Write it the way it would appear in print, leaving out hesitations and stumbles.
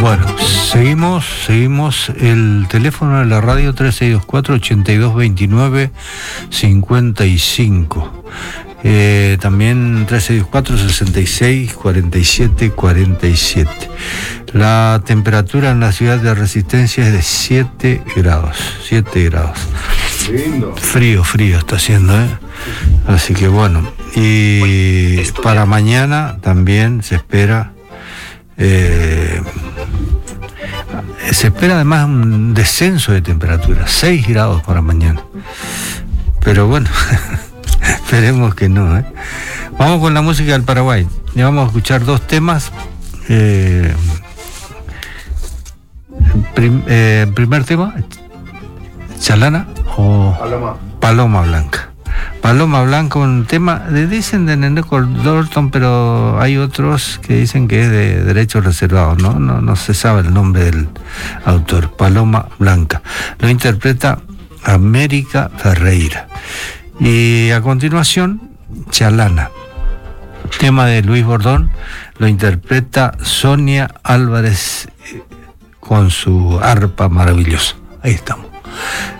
Bueno, seguimos el teléfono de la radio 3624-8229-55. También 3624-664747. La temperatura en la ciudad de Resistencia es de 7 grados. 7 grados. Lindo. Frío está haciendo, ¿eh? Así que bueno. Y para mañana también se espera. Se espera además un descenso de temperatura, 6 grados para mañana. Pero bueno, esperemos que no, ¿eh? Vamos con la música del Paraguay. Y vamos a escuchar dos temas. Primer tema, Chalana o Paloma Blanca. Paloma Blanca, un tema, dicen de Nene Dorton, pero hay otros que dicen que es de derechos reservados, no se sabe el nombre del autor. Paloma Blanca. Lo interpreta América Ferreira. Y a continuación, Chalana. Tema de Luis Bordón, lo interpreta Sonia Álvarez con su arpa maravillosa. Ahí estamos.